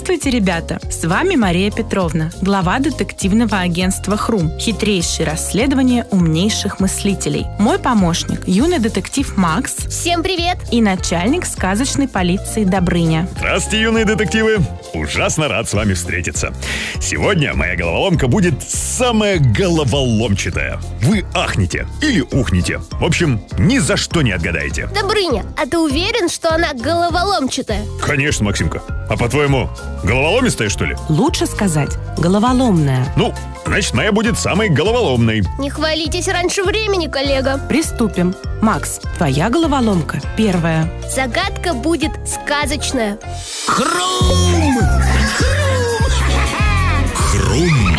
Здравствуйте, ребята! С вами Мария Петровна, глава детективного агентства «Хрум». Хитрейшее расследование умнейших мыслителей. Мой помощник – юный детектив Макс. Всем привет! И начальник сказочной полиции Добрыня. Здравствуйте, юные детективы! Ужасно рад с вами встретиться. Сегодня моя головоломка будет самая головоломчатая. Вы ахнете или ухнете. В общем, ни за что не отгадаете. Добрыня, а ты уверен, что она головоломчатая? Конечно, Максимка. А по-твоему, головоломистая, что ли? Лучше сказать головоломная. Ну, значит, моя будет самой головоломной. Не хвалитесь раньше времени, коллега. Приступим. Макс, твоя головоломка первая. Загадка будет сказочная. Хрум! Хрум!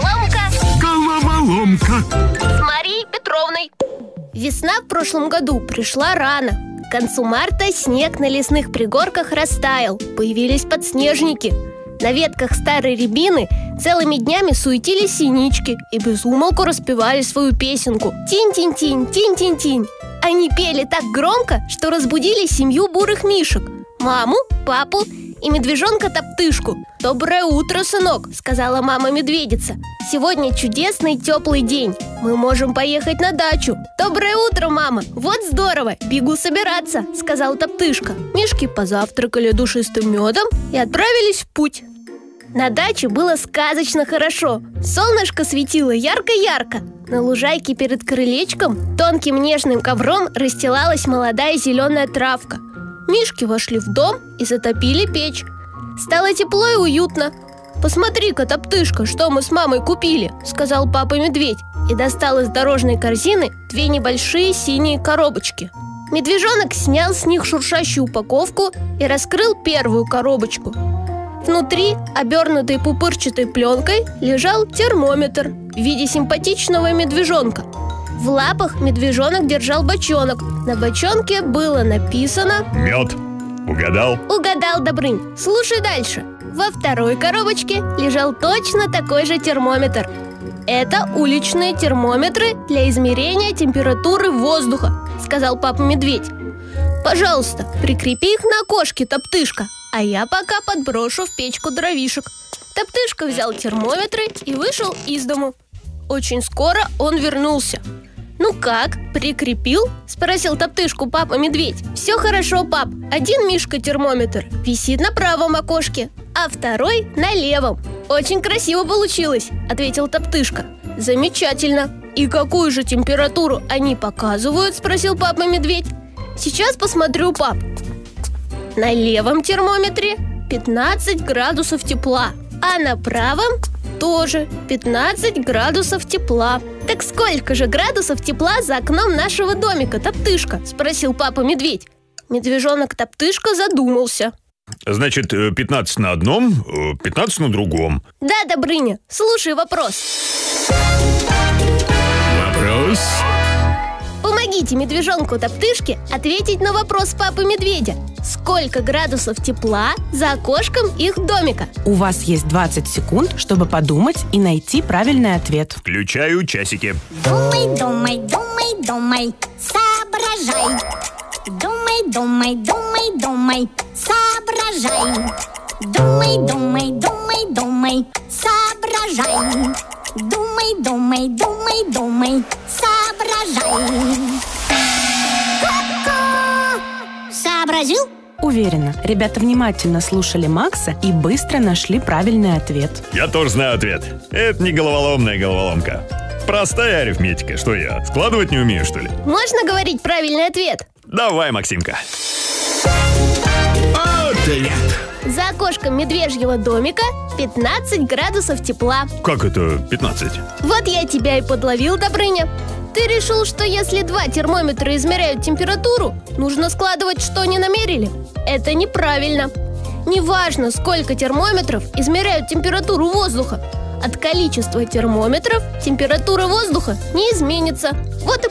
Головоломка С Марией Петровной. Весна в прошлом году пришла рано. К концу марта снег на лесных пригорках растаял. Появились подснежники. На ветках старой рябины целыми днями суетились синички и без умолку распевали свою песенку. Тинь-тинь-тинь, тинь-тинь-тинь. Они пели так громко, что разбудили семью бурых мишек: маму, папу и медвежонка-топтышку. «Доброе утро, сынок», — сказала мама-медведица. «Сегодня чудесный теплый день. Мы можем поехать на дачу». «Доброе утро, мама! Вот здорово! Бегу собираться», — сказал топтышка. Мишки позавтракали душистым медом и отправились в путь. На даче было сказочно хорошо. Солнышко светило ярко-ярко. На лужайке перед крылечком тонким нежным ковром расстилалась молодая зеленая травка. Мишки вошли в дом и затопили печь. Стало тепло и уютно. «Посмотри-ка, топтышка, что мы с мамой купили», — сказал папа-медведь и достал из дорожной корзины 2 небольшие синие коробочки. Медвежонок снял с них шуршащую упаковку и раскрыл первую коробочку. Внутри, обернутой пупырчатой пленкой, лежал термометр в виде симпатичного медвежонка. В лапах медвежонок держал бочонок. На бочонке было написано Мед. Угадал? Угадал, Добрынь. Слушай дальше. Во второй коробочке лежал точно такой же термометр. Это уличные термометры для измерения температуры воздуха, сказал папа-медведь. Пожалуйста, прикрепи их на окошке, топтышка, а я пока подброшу в печку дровишек. Топтышка взял термометры и вышел из дому. Очень скоро он вернулся. «Ну как, прикрепил?» – спросил топтышку папа-медведь. «Все хорошо, пап. Один мишка-термометр висит на правом окошке, а второй на левом». «Очень красиво получилось», – ответил топтышка. «Замечательно. И какую же температуру они показывают?» – спросил папа-медведь. «Сейчас посмотрю, пап». На левом термометре 15 градусов тепла, а на правом тоже 15 градусов тепла. «Так сколько же градусов тепла за окном нашего домика, топтышка?» – спросил папа-медведь. Медвежонок-топтышка задумался. Значит, 15 на одном, 15 на другом. Да, Добрыня, слушай вопрос. Вопрос. Помогите медвежонку-топтышке ответить на вопрос папы-медведя. Сколько градусов тепла за окошком их домика? У вас есть 20 секунд, чтобы подумать и найти правильный ответ. Включаю часики. Думай, думай, думай, думай, соображай. Думай, думай, думай, думай, соображай. Думай, думай, думай, думай, соображай. Думай, думай, думай, думай, соображай. Ко-ко! Сообразил? Уверена, ребята внимательно слушали Макса и быстро нашли правильный ответ. Я тоже знаю ответ. Это не головоломная головоломка. Простая арифметика. Что я, складывать не умею, что ли? Можно говорить правильный ответ? Давай, Максимка. Ответ. За окошком медвежьего домика 15 градусов тепла. Как это 15? Вот я тебя и подловил, Добрыня. Ты решил, что если 2 термометра измеряют температуру, нужно складывать, что они намерили? Это неправильно. Неважно, сколько термометров измеряют температуру воздуха. От количества термометров температура воздуха не изменится. Вот и